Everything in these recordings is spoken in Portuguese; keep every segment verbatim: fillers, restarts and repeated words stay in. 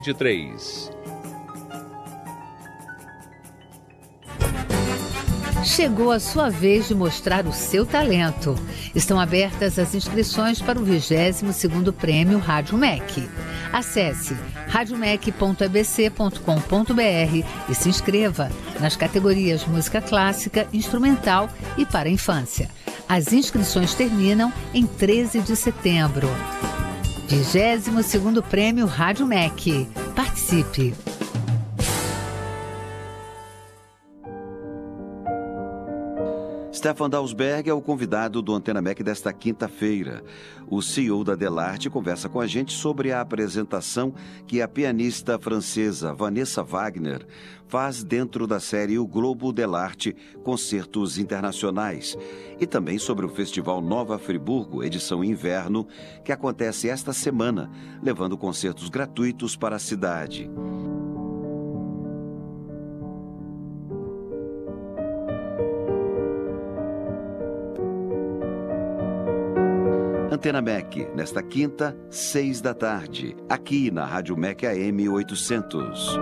vinte e três. Chegou a sua vez de mostrar o seu talento. Estão abertas as inscrições para o vigésimo segundo Prêmio Rádio M E C. Acesse rádio mec ponto e b c ponto com ponto b r e se inscreva nas categorias Música Clássica, Instrumental e para a Infância. As inscrições terminam em treze de setembro. vigésimo segundo Prêmio Rádio M E C. Participe! Stefan Dalsberg é o convidado do Antena M E C desta quinta-feira. O C E O da Delarte conversa com a gente sobre a apresentação que a pianista francesa Vanessa Wagner faz dentro da série O Globo Delarte Concertos Internacionais e também sobre o Festival Nova Friburgo, edição inverno, que acontece esta semana, levando concertos gratuitos para a cidade. Antena M E C, nesta quinta, seis da tarde, aqui na Rádio M E C A M oitocentos.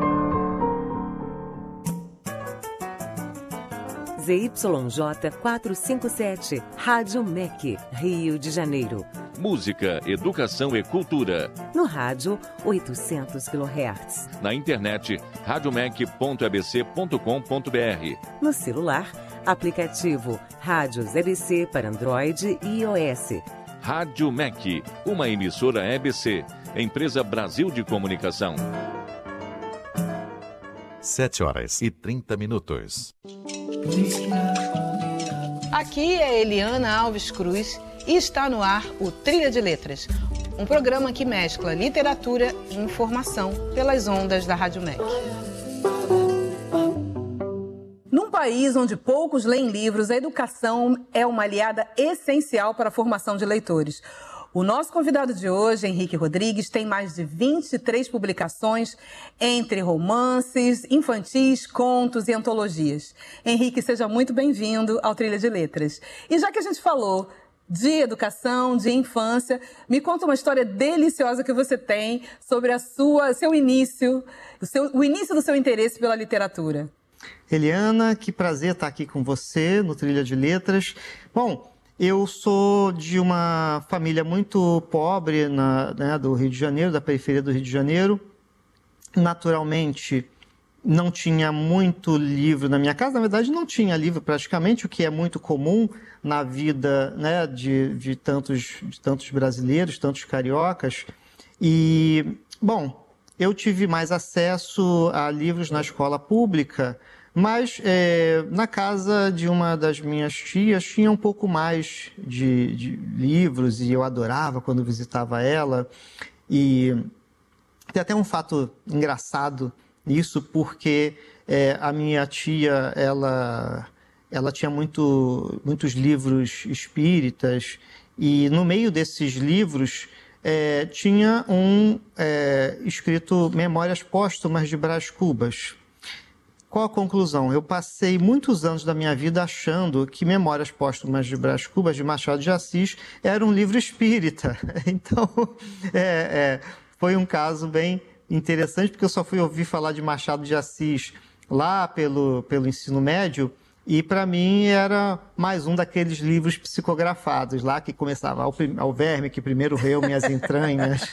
Z Y J quatrocentos e cinquenta e sete, Rádio M E C, Rio de Janeiro. Música, educação e cultura. No rádio, oitocentos quilohertz. Na internet, rádio mec ponto e b c ponto com ponto b r. No celular, aplicativo Rádios E B C para Android e iOS. Rádio M E C, uma emissora E B C, Empresa Brasil de Comunicação. Sete horas e trinta minutos. Aqui é Eliana Alves Cruz e está no ar o Trilha de Letras, um programa que mescla literatura e informação pelas ondas da Rádio M E C. Num país onde poucos leem livros, a educação é uma aliada essencial para a formação de leitores. O nosso convidado de hoje, Henrique Rodrigues, tem mais de vinte e três publicações entre romances, infantis, contos e antologias. Henrique, seja muito bem-vindo ao Trilha de Letras. E já que a gente falou de educação, de infância, me conta uma história deliciosa que você tem sobre a sua, seu início, o, seu, o início do seu interesse pela literatura. Eliana, que prazer estar aqui com você no Trilha de Letras. Bom, eu sou de uma família muito pobre na, né, do Rio de Janeiro, da periferia do Rio de Janeiro. Naturalmente, não tinha muito livro na minha casa. Na verdade, não tinha livro praticamente, o que é muito comum na vida, né, de, de, tantos, de tantos brasileiros, tantos cariocas. E, bom, eu tive mais acesso a livros na escola pública, mas é, na casa de uma das minhas tias tinha um pouco mais de, de livros e eu adorava quando visitava ela. E tem até um fato engraçado nisso, porque é, a minha tia, ela, ela tinha muito, muitos livros espíritas e no meio desses livros é, tinha um é, escrito Memórias Póstumas de Brás Cubas. Qual a conclusão? Eu passei muitos anos da minha vida achando que Memórias Póstumas de Brás Cubas, de Machado de Assis, era um livro espírita. Então, é, é, foi um caso bem interessante, porque eu só fui ouvir falar de Machado de Assis lá pelo, pelo ensino médio, e para mim era mais um daqueles livros psicografados lá, que começava ao, ao verme que primeiro reu minhas entranhas.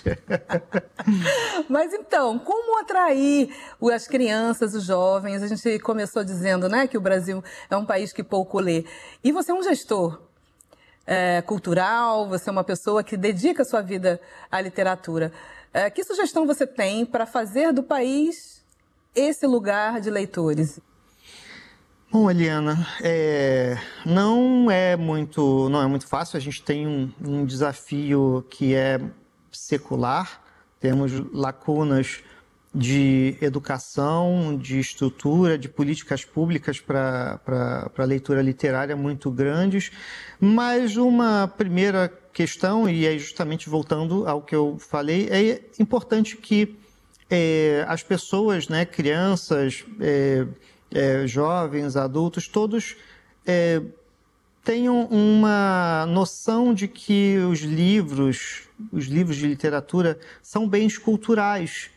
Mas então, como atrair as crianças, os jovens? A gente começou dizendo, né, que o Brasil é um país que pouco lê. E você é um gestor é, cultural, você é uma pessoa que dedica a sua vida à literatura. É, que sugestão você tem para fazer do país esse lugar de leitores? Bom, Eliana, é, não, é muito, não é muito fácil. A gente tem um, um desafio que é secular. Temos lacunas de educação, de estrutura, de políticas públicas para a leitura literária muito grandes. Mas uma primeira questão, e aí justamente voltando ao que eu falei, é importante que é, as pessoas, né, crianças, é, É, jovens, adultos, todos é, tenham uma noção de que os livros, os livros de literatura são bens culturais